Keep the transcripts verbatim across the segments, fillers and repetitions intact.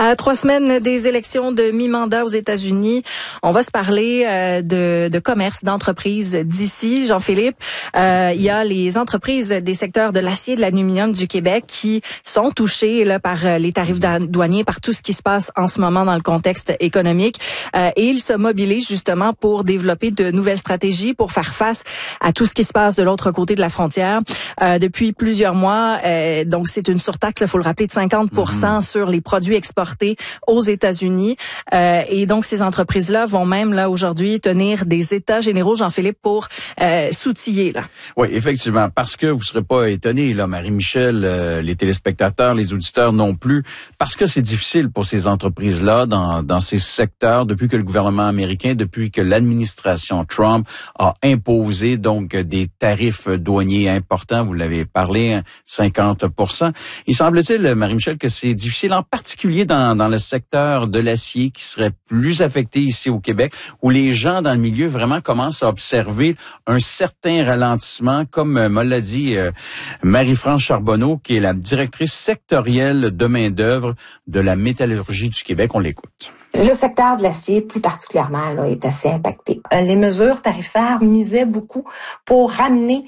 À trois semaines des élections de mi-mandat aux États-Unis, on va se parler euh, de, de commerce, d'entreprises d'ici. Jean-Philippe, euh, il y a les entreprises des secteurs de l'acier et de l'aluminium du Québec qui sont touchées là, par les tarifs douaniers, par tout ce qui se passe en ce moment dans le contexte économique. Euh, et ils se mobilisent justement pour développer de nouvelles stratégies pour faire face à tout ce qui se passe de l'autre côté de la frontière. Euh, depuis plusieurs mois, euh, donc c'est une surtaxe, il faut le rappeler, de cinquante pour cent mm-hmm. sur les produits exportés aux États-Unis. Euh, et donc, ces entreprises-là vont même, là, aujourd'hui, tenir des états généraux, Jean-Philippe, pour euh, s'outiller, là. Oui, effectivement. Parce que vous ne serez pas étonnés, là, Marie-Michel, euh, les téléspectateurs, les auditeurs non plus. Parce que c'est difficile pour ces entreprises-là dans, dans ces secteurs depuis que le gouvernement américain, depuis que l'administration Trump a imposé, donc, des tarifs douaniers importants. Vous l'avez parlé, cinquante pour cent. Il semble-t-il, Marie-Michel, que c'est difficile, en particulier dans Dans, dans le secteur de l'acier qui serait plus affecté ici au Québec, où les gens dans le milieu vraiment commencent à observer un certain ralentissement, comme euh, me l'a dit euh, Marie-France Charbonneau, qui est la directrice sectorielle de main-d'œuvre de la métallurgie du Québec. On l'écoute. Le secteur de l'acier, plus particulièrement, là, est assez impacté. Euh, les mesures tarifaires misaient beaucoup pour ramener,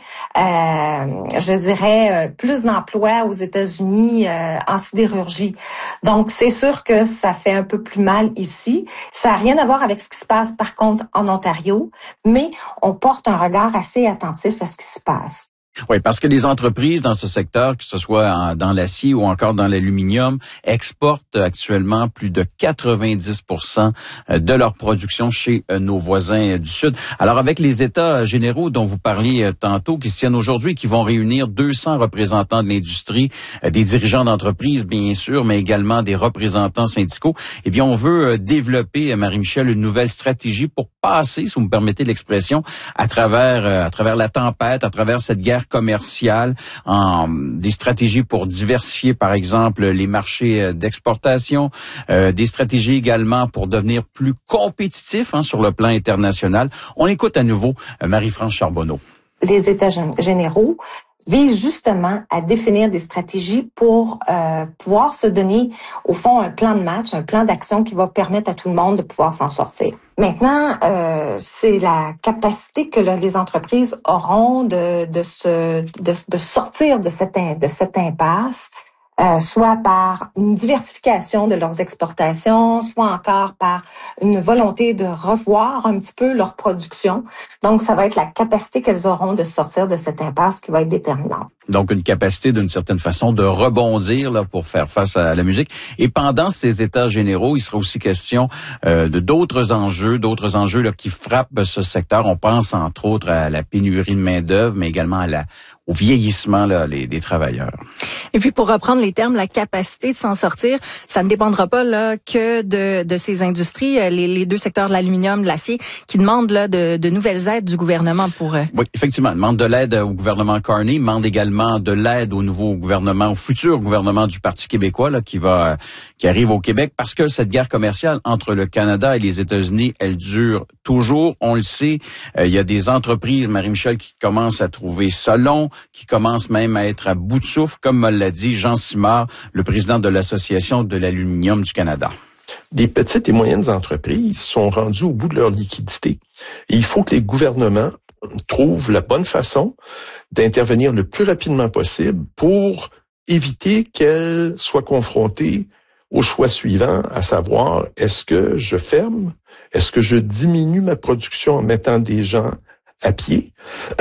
euh, je dirais, euh, plus d'emplois aux États-Unis euh, en sidérurgie. Donc, c'est sûr que ça fait un peu plus mal ici. Ça n'a rien à voir avec ce qui se passe, par contre, en Ontario, mais on porte un regard assez attentif à ce qui se passe. Oui, parce que les entreprises dans ce secteur, que ce soit en, dans l'acier ou encore dans l'aluminium, exportent actuellement plus de quatre-vingt-dix pour cent de leur production chez nos voisins du Sud. Alors, avec les États généraux dont vous parliez tantôt, qui se tiennent aujourd'hui, qui vont réunir deux cents représentants de l'industrie, des dirigeants d'entreprises, bien sûr, mais également des représentants syndicaux, eh bien, on veut développer, Marie-Michel, une nouvelle stratégie pour passer, si vous me permettez l'expression, à travers, à travers la tempête, à travers cette guerre commerciale, en des stratégies pour diversifier, par exemple, les marchés d'exportation, euh, des stratégies également pour devenir plus compétitifs hein, sur le plan international. On écoute à nouveau euh, Marie-France Charbonneau. Les États généraux visent justement à définir des stratégies pour euh, pouvoir se donner, au fond, un plan de match, un plan d'action qui va permettre à tout le monde de pouvoir s'en sortir. Maintenant, euh, c'est la capacité que les entreprises auront de, de, se, de, de sortir de cette, de cette impasse, euh, soit par une diversification de leurs exportations, soit encore par une volonté de revoir un petit peu leur production. Donc, ça va être la capacité qu'elles auront de sortir de cette impasse qui va être déterminante. Donc, une capacité d'une certaine façon de rebondir là pour faire face à la musique. Et pendant ces états généraux, il sera aussi question euh, de d'autres enjeux, d'autres enjeux là qui frappent ce secteur. On pense entre autres à la pénurie de main-d'œuvre, mais également à la au vieillissement là, les, des travailleurs. Et puis, pour reprendre les termes, la capacité de s'en sortir, ça ne dépendra pas là que de, de ces industries, les, les deux secteurs de l'aluminium, de l'acier, qui demandent là de, de nouvelles aides du gouvernement pour... Euh... Oui, effectivement, demande de l'aide au gouvernement Carney, demande également de l'aide au nouveau gouvernement, au futur gouvernement du Parti québécois là qui va, qui arrive au Québec, parce que cette guerre commerciale entre le Canada et les États-Unis, elle dure toujours. On le sait, euh, il y a des entreprises, Marie-Michel, qui commencent à trouver ça long, qui commence même à être à bout de souffle, comme me l'a dit Jean Simard, le président de l'Association de l'aluminium du Canada. Les petites et moyennes entreprises sont rendues au bout de leur liquidité. Et il faut que les gouvernements trouvent la bonne façon d'intervenir le plus rapidement possible pour éviter qu'elles soient confrontées au choix suivant, à savoir, est-ce que je ferme? Est-ce que je diminue ma production en mettant des gens à pied,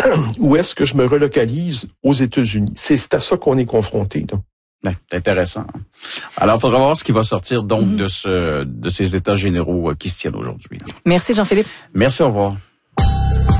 ou est-ce que je me relocalise aux États-Unis? C'est à ça qu'on est confronté. Là. Ouais, c'est intéressant. Alors, il faudra voir ce qui va sortir donc mmh. de ce de ces états généraux qui se tiennent aujourd'hui. Merci Jean-Philippe. Merci, au revoir.